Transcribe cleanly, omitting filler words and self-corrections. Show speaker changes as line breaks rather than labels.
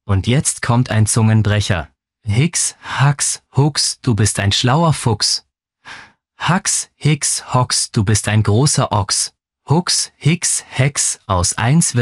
Und jetzt kommt ein Zungenbrecher. Hix, Hax, Hux, du bist ein schlauer Fuchs. Hax, Hix, Hox, du bist ein großer Ochs. Hux, Hix, Hex, aus 1